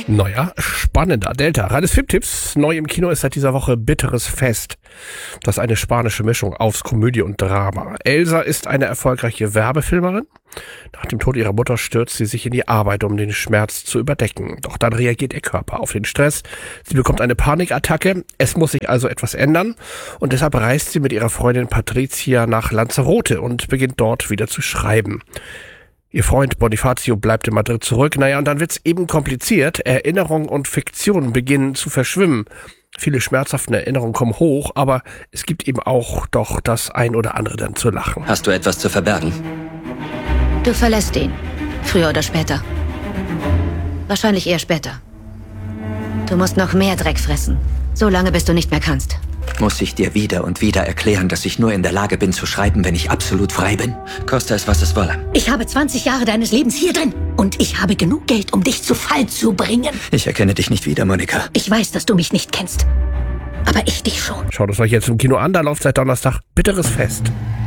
Neuer, spannender Delta. Reines Filmtipps. Neu im Kino ist seit dieser Woche Bitteres Fest. Das ist eine spanische Mischung aus Komödie und Drama. Elsa ist eine erfolgreiche Werbefilmerin. Nach dem Tod ihrer Mutter stürzt sie sich in die Arbeit, um den Schmerz zu überdecken. Doch dann reagiert ihr Körper auf den Stress. Sie bekommt eine Panikattacke. Es muss sich also etwas ändern. Und deshalb reist sie mit ihrer Freundin Patricia nach Lanzarote und beginnt dort wieder zu schreiben. Ihr Freund Bonifacio bleibt in Madrid zurück. Naja, und dann wird's eben kompliziert. Erinnerung und Fiktion beginnen zu verschwimmen. Viele schmerzhafte Erinnerungen kommen hoch, aber es gibt eben auch doch das ein oder andere dann zu lachen. Hast du etwas zu verbergen? Du verlässt ihn. Früher oder später. Wahrscheinlich eher später. Du musst noch mehr Dreck fressen. So lange, bis du nicht mehr kannst. Muss ich dir wieder und wieder erklären, dass ich nur in der Lage bin zu schreiben, wenn ich absolut frei bin? Koste es, was es wolle. Ich habe 20 Jahre deines Lebens hier drin. Und ich habe genug Geld, um dich zu Fall zu bringen. Ich erkenne dich nicht wieder, Monika. Ich weiß, dass du mich nicht kennst. Aber ich dich schon. Schaut es euch jetzt im Kino an, da läuft seit Donnerstag Bitteres Fest.